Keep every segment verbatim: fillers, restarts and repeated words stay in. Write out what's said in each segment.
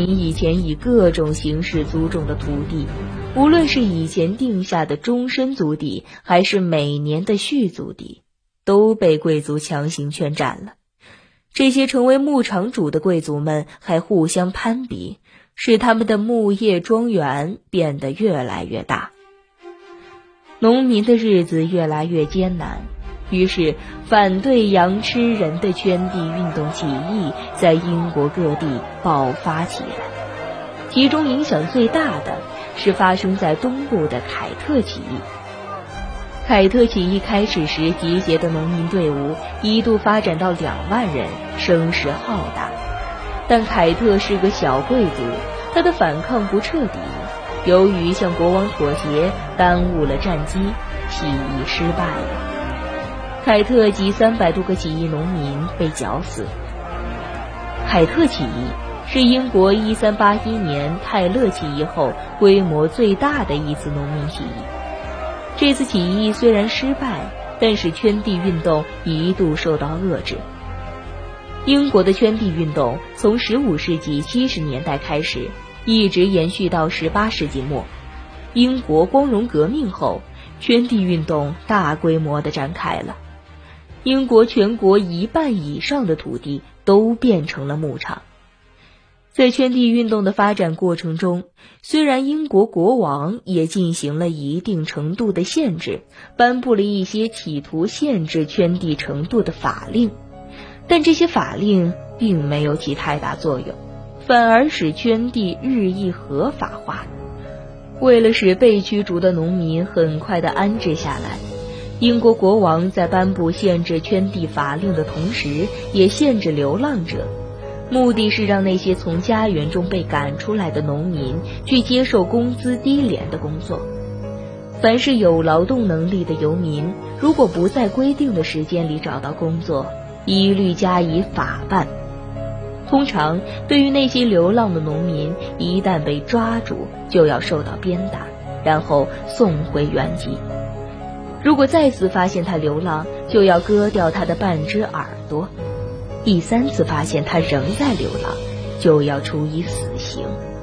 民以前以各种形式租种的土地，无论是以前定下的终身租地，还是每年的续租地，都被贵族强行圈占了。这些成为牧场主的贵族们还互相攀比，使他们的牧业庄园变得越来越大。农民的日子越来越艰难，于是反对羊吃人的圈地运动起义在英国各地爆发起来。其中影响最大的是发生在东部的凯特起义。凯特起义开始时集结的农民队伍一度发展到两万人，声势浩大。但凯特是个小贵族，他的反抗不彻底，由于向国王妥协，耽误了战机，起义失败了。凯特及三百多个起义农民被绞死。凯特起义是英国一三八一年泰勒起义后规模最大的一次农民起义。这次起义虽然失败，但是圈地运动一度受到遏制。英国的圈地运动从十五世纪七十年代开始，一直延续到十八世纪末。英国光荣革命后，圈地运动大规模地展开了。英国全国一半以上的土地都变成了牧场。在圈地运动的发展过程中，虽然英国国王也进行了一定程度的限制，颁布了一些企图限制圈地程度的法令，但这些法令并没有起太大作用，反而使圈地日益合法化。为了使被驱逐的农民很快地安置下来，英国国王在颁布限制圈地法令的同时，也限制流浪者，目的是让那些从家园中被赶出来的农民去接受工资低廉的工作。凡是有劳动能力的游民，如果不在规定的时间里找到工作，一律加以法办。通常对于那些流浪的农民，一旦被抓住就要受到鞭打，然后送回原籍。如果再次发现他流浪，就要割掉他的半只耳朵。第三次发现他仍在流浪，就要处以死刑。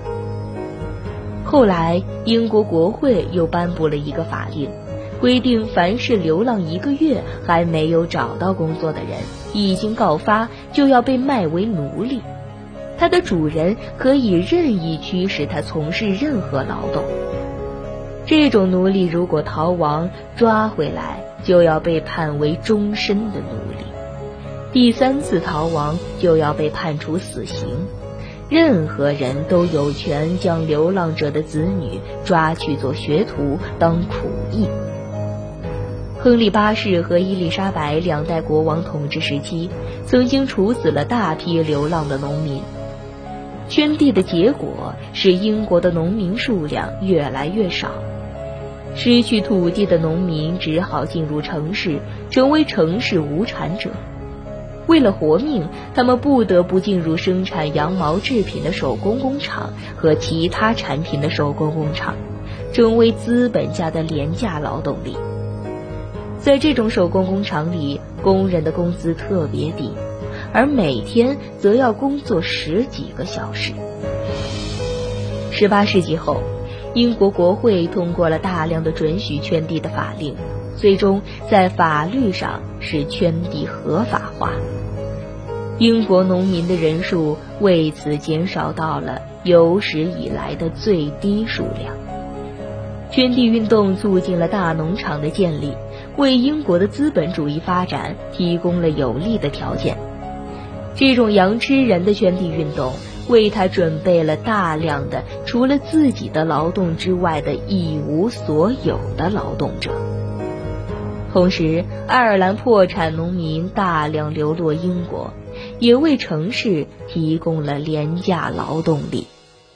后来英国国会又颁布了一个法令，规定凡是流浪一个月还没有找到工作的人，一经告发就要被卖为奴隶，他的主人可以任意驱使他从事任何劳动。这种奴隶如果逃亡，抓回来就要被判为终身的奴隶。第三次逃亡就要被判处死刑。任何人都有权将流浪者的子女抓去做学徒，当苦役。亨利八世和伊丽莎白两代国王统治时期，曾经处死了大批流浪的农民。圈地的结果使英国的农民数量越来越少，失去土地的农民只好进入城市，成为城市无产者。为了活命，他们不得不进入生产羊毛制品的手工工厂和其他产品的手工工厂，成为资本家的廉价劳动力。在这种手工工厂里，工人的工资特别低，而每天则要工作十几个小时。十八世纪后，英国国会通过了大量的准许圈地的法令，最终在法律上使圈地合法化。英国农民的人数为此减少到了有史以来的最低数量。圈地运动促进了大农场的建立，为英国的资本主义发展提供了有利的条件。这种羊吃人的圈地运动为他准备了大量的除了自己的劳动之外的一无所有的劳动者。同时，爱尔兰破产农民大量流落英国，也为城市提供了廉价劳动力。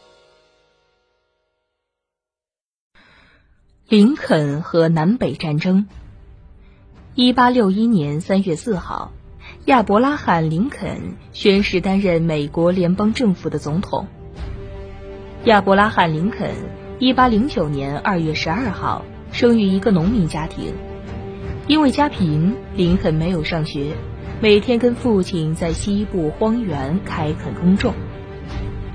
林肯和南北战争。一八六一年三月四号，亚伯拉罕·林肯宣誓担任美国联邦政府的总统。亚伯拉罕·林肯一八零九年二月十二号生于一个农民家庭。因为家贫，林肯没有上学，每天跟父亲在西部荒原开垦耕种。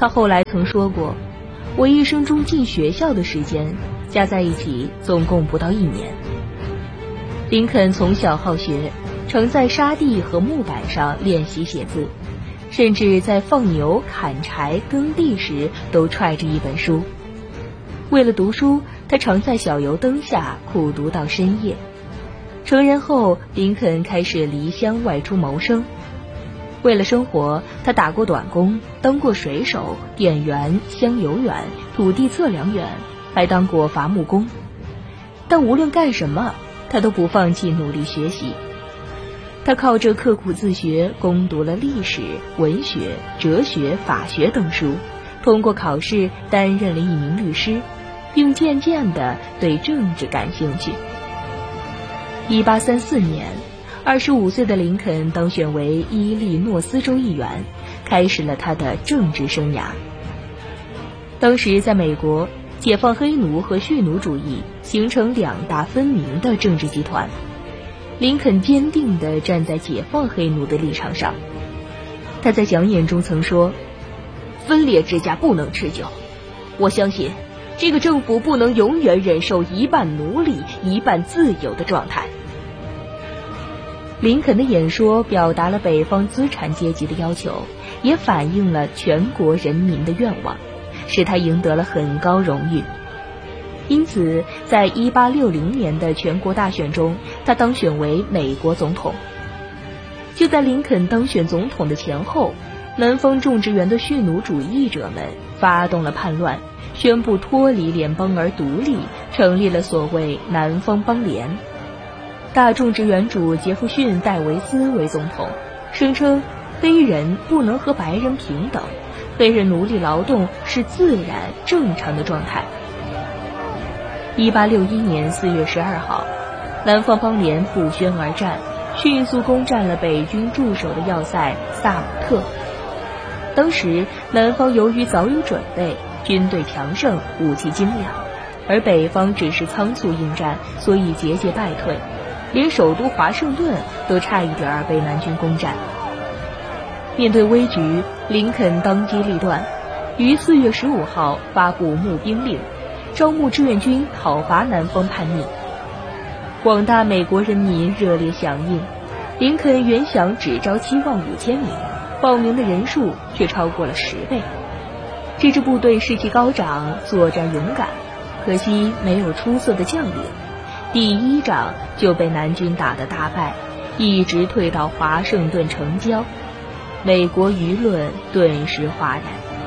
他后来曾说过，我一生中进学校的时间加在一起总共不到一年。林肯从小好学，常在沙地和木板上练习写字，甚至在放牛、砍柴、耕地时都揣着一本书。为了读书，他常在小油灯下苦读到深夜。成人后，林肯开始离乡外出谋生。为了生活，他打过短工，当过水手、店员、香油员、土地测量员，还当过伐木工。但无论干什么，他都不放弃努力学习。他靠着刻苦自学，攻读了历史、文学、哲学、法学等书，通过考试担任了一名律师，并渐渐地对政治感兴趣。一八三四年，二十五岁的林肯当选为伊利诺斯州议员，开始了他的政治生涯。当时在美国，解放黑奴和蓄奴主义形成两大分明的政治集团。林肯坚定地站在解放黑奴的立场上。他在讲演中曾说，分裂之家不能持久，我相信这个政府不能永远忍受一半奴隶一半自由的状态。林肯的演说表达了北方资产阶级的要求，也反映了全国人民的愿望，使他赢得了很高荣誉。因此在一八六零年的全国大选中，他当选为美国总统。就在林肯当选总统的前后，南方种植园的蓄奴主义者们发动了叛乱，宣布脱离联邦而独立，成立了所谓南方邦联。大种植园主杰弗逊·戴维斯为总统，声称黑人不能和白人平等，黑人奴隶劳动是自然正常的状态。一八六一年四月十二号，南方邦联不宣而战，迅速攻占了北军驻守的要塞萨姆特。当时南方由于早有准备，军队强盛，武器精良，而北方只是仓促应战，所以节节败退，连首都华盛顿都差一点被南军攻占。面对危局，林肯当机立断，于四月十五号发布募兵令，招募志愿军讨伐南方叛逆。广大美国人民热烈响应，林肯原想只招七万五千名，报名的人数却超过了十倍。这支部队士气高涨，作战勇敢，可惜没有出色的将领，第一仗就被南军打得大败，一直退到华盛顿城郊。美国舆论顿时哗然，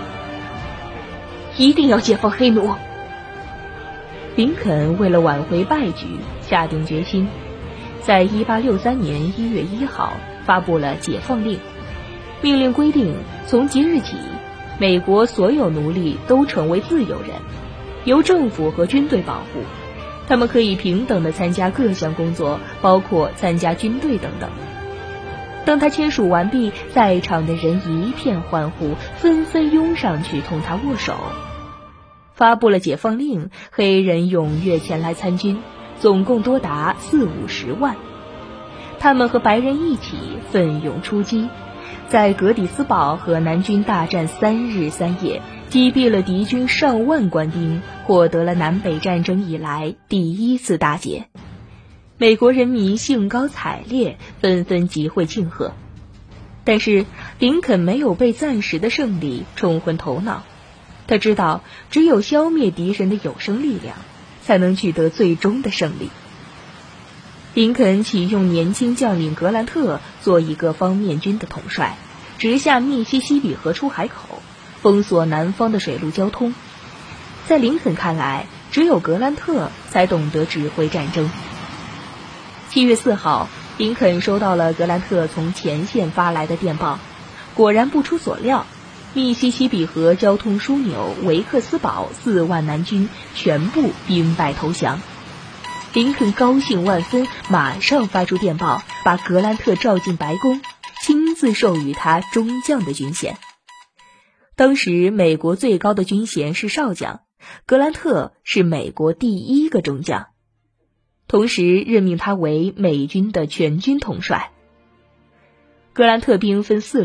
一定要解放黑奴。林肯为了挽回败局，下定决心，在一八六三年一月一号发布了解放令。命令规定，从即日起，美国所有奴隶都成为自由人，由政府和军队保护，他们可以平等地参加各项工作，包括参加军队等等。当他签署完毕，在场的人一片欢呼，纷纷拥上去同他握手。发布了解放令，黑人踊跃前来参军，总共多达四五十万。他们和白人一起奋勇出击，在格底斯堡和南军大战三日三夜，击毙了敌军上万官兵，获得了南北战争以来第一次大捷。美国人民兴高采烈，纷纷集会庆贺。但是林肯没有被暂时的胜利冲昏头脑，他知道只有消灭敌人的有生力量，才能取得最终的胜利。林肯启用年轻将领格兰特做一个方面军的统帅，直下密西西比河出海口，封锁南方的水陆交通。在林肯看来，只有格兰特才懂得指挥战争。七月四号，林肯收到了格兰特从前线发来的电报，果然不出所料，密西西比河交通枢纽维克斯堡四万南军全部兵败投降。林肯高兴万分，马上发出电报，把格兰特召进白宫，亲自授予他中将的军衔。当时美国最高的军衔是少将，格兰特是美国第一个中将，同时任命他为美军的全军统帅。格兰特兵分四路，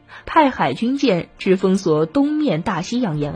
派海军舰至封锁东面大西洋沿